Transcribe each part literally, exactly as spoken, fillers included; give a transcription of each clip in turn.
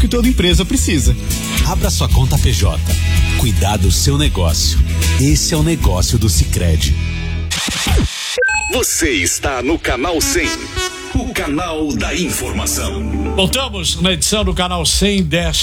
que toda empresa precisa. Abra sua conta P J. Cuidar do seu negócio. Esse é o negócio do Sicredi. Você está no Canal cem, o canal da informação. Voltamos na edição do Canal cem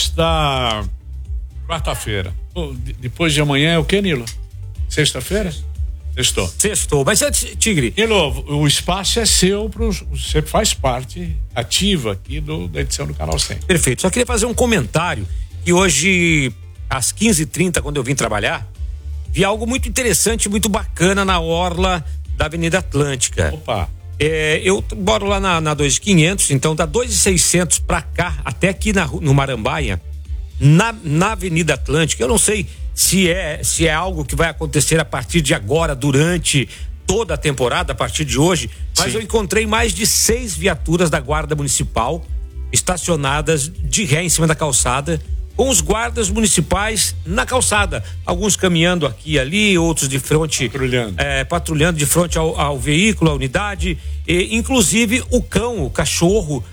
desta quarta-feira. Depois de amanhã é o que, Nilo? Sexta-feira? Sextou. Sextou. Mas antes, Tigre. Nilo, o espaço é seu, pro, você faz parte ativa aqui do, da edição do Canal cem. Perfeito. Só queria fazer um comentário que hoje, às quinze e trinta, quando eu vim trabalhar, vi algo muito interessante, muito bacana na orla da Avenida Atlântica. Opa! É, eu moro lá na, na dois mil e quinhentos, então da dois mil e seiscentos pra cá, até aqui na, no Marambaia, na, na Avenida Atlântica, eu não sei se é, se é algo que vai acontecer a partir de agora, durante toda a temporada, a partir de hoje, mas Sim. eu encontrei mais de seis viaturas da Guarda Municipal estacionadas de ré em cima da calçada, com os guardas municipais na calçada, alguns caminhando aqui e ali, outros de frente, patrulhando, é, patrulhando de frente ao, ao veículo, à unidade, e, inclusive o cão, o cachorro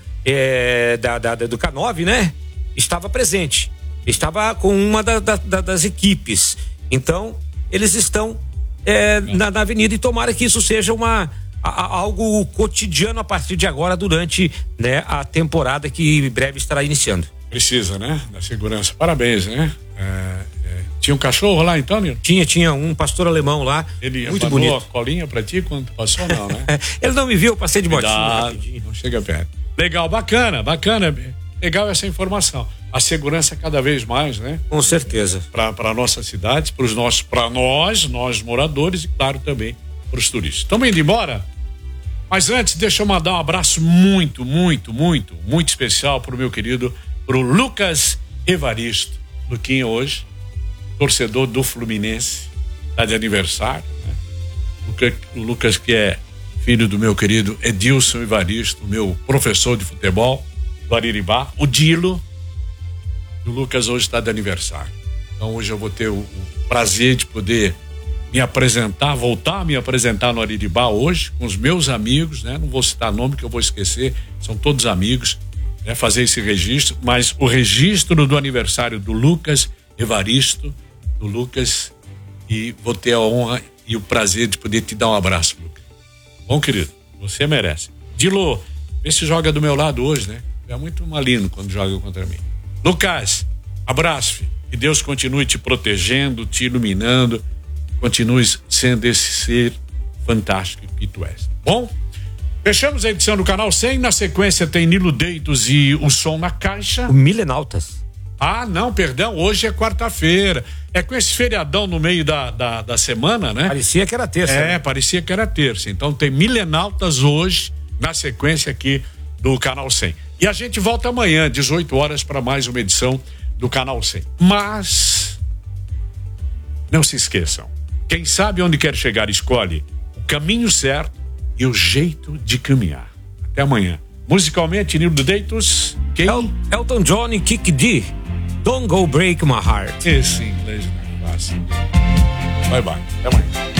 é, da, da, do K nove, né? Estava presente, estava com uma da, da, da, das equipes, então eles estão é, na, na avenida, e tomara que isso seja uma a, a, algo cotidiano a partir de agora, durante, né, a temporada que em breve estará iniciando. Precisa, né? Da segurança. Parabéns, né? É, é. Tinha um cachorro lá então, Nilo? Tinha, tinha um pastor alemão lá. Ele muito bonito. A colinha pra ti quando passou, não, né? Ele não me viu, eu passei de motinho. Não chega perto. Legal, bacana, bacana. Legal essa informação. A segurança cada vez mais, né? Com certeza. Para para nossa cidade, para os nossos, para nós, nós moradores, e claro também para os turistas. Estamos indo embora? Mas antes, deixa eu mandar um abraço muito, muito, muito, muito especial pro meu querido, pro Lucas Evaristo. Luquinha hoje, torcedor do Fluminense, tá de aniversário, né? Luca, o Lucas, que é filho do meu querido Edilson Evaristo, meu professor de futebol do Ariribá, o Dilo. O Lucas hoje está de aniversário. Então hoje eu vou ter o, o prazer de poder me apresentar, voltar a me apresentar no Ariribá hoje, com os meus amigos, né? Não vou citar nome que eu vou esquecer, são todos amigos, né? Fazer esse registro, mas o registro do aniversário do Lucas Evaristo, do Lucas, e vou ter a honra e o prazer de poder te dar um abraço, Lucas. Bom, querido, você merece. Dilo, vê se joga do meu lado hoje, né? É muito malino quando joga contra mim. Lucas, abraço, filho. Que Deus continue te protegendo, te iluminando, continue sendo esse ser fantástico que tu és. Bom, fechamos a edição do Canal cem. Na sequência tem Nilo Deitos e o Som na Caixa. O Milenautas. Ah, não, perdão, hoje é quarta-feira. É com esse feriadão no meio da, da, da semana, né? Parecia que era terça. É, né? parecia que era terça. Então tem Milenautas hoje, na sequência aqui do Canal cem. E a gente volta amanhã, dezoito horas, para mais uma edição do Canal cem. Mas não se esqueçam, quem sabe onde quer chegar escolhe o caminho certo e o jeito de caminhar. Até amanhã. Musicalmente, Nilo Deitos. Quem? El, Elton John e Kiki D. Don't Go Break My Heart. Esse inglês não é fácil. Bye bye. Até amanhã.